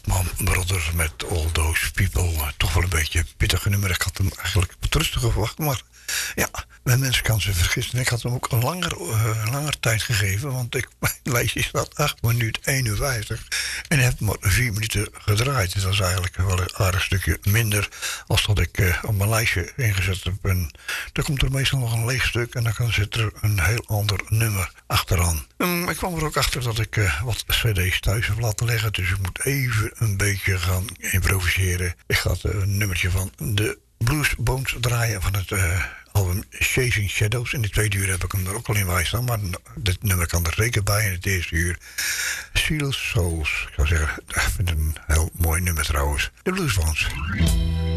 Allman Brothers met All Those People. Toch wel een beetje een pittige nummer. Ik had hem eigenlijk wat rustiger verwacht, maar ja, mijn mensen kan ze vergissen. Ik had hem ook een langer tijd gegeven, want mijn lijstje staat 8 minuten 51 en heb maar 4 minuten gedraaid. Dus dat is eigenlijk wel een aardig stukje minder als dat ik op mijn lijstje ingezet heb. En dan komt er meestal nog een leeg stuk en dan zit er een heel ander nummer achteraan. Ik kwam er ook achter dat ik wat cd's thuis heb laten leggen, dus ik moet even een beetje gaan improviseren. Ik ga een nummertje van de Blues Bones draaien van het album Chasing Shadows. In de tweede uur heb ik hem er ook al in bij staan, maar dit nummer kan er zeker bij in het eerste uur. Seal Souls. Ik zou zeggen, ik vind het een heel mooi nummer trouwens. De Blues Bones.